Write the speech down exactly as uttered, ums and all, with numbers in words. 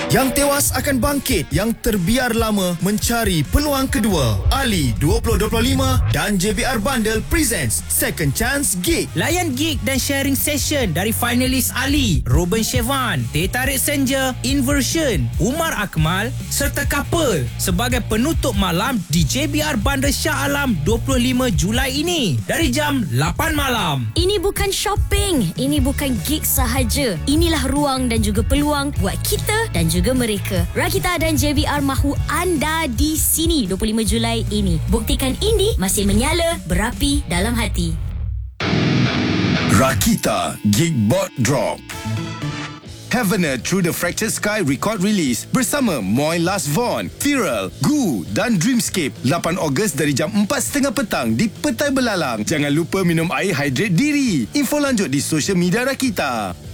Yang tewas akan bangkit, yang terbiar lama mencari peluang kedua. Ali dua ribu dua puluh lima dan J B R Bundle presents Second Chance Gig. Layan gig dan sharing session dari finalis Ali, Ruben Chevan, Teh Tarik Senja, Inversion, Umar Akmal serta Couple sebagai penutup malam di J B R Bundle Shah Alam dua puluh lima Julai ini dari jam lapan malam. Ini bukan shopping, ini bukan gig sahaja. Inilah ruang dan juga peluang buat kita dan juga mereka. Rakita dan J B R mahu anda di sini dua puluh lima Julai ini. Buktikan indie masih menyala, berapi dalam hati. Rakita Gigbot Drop. Heavener Through the Fractured Sky record release bersama Moy Last Von, Viral, Gu dan Dreamscape lapan Ogos dari jam empat tiga puluh petang di Petai Belalang. Jangan lupa minum air, hydrate diri. Info lanjut di social media Rakita.